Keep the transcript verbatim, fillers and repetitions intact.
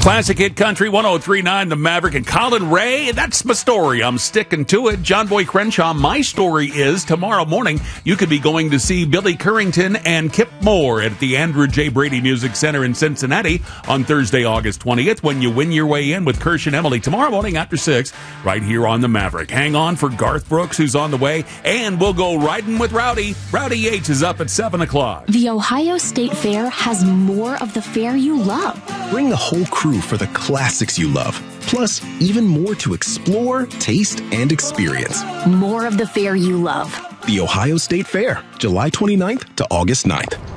Classic Hit Country, one oh three point nine The Maverick, and Colin Ray. That's my story. I'm sticking to it. John Boy Crenshaw, my story is tomorrow morning you could be going to see Billy Currington and Kip Moore at the Andrew J. Brady Music Center in Cincinnati on Thursday, August twentieth, when you win your way in with Kirsch and Emily tomorrow morning after six, right here on The Maverick. Hang on for Garth Brooks, who's on the way, and we'll go riding with Rowdy. Rowdy Yates is up at seven o'clock. The Ohio State Fair has more of the fair you love. Bring the whole crew for the classics you love. Plus, even more to explore, taste, and experience. More of the fair you love. The Ohio State Fair, July twenty-ninth to August ninth.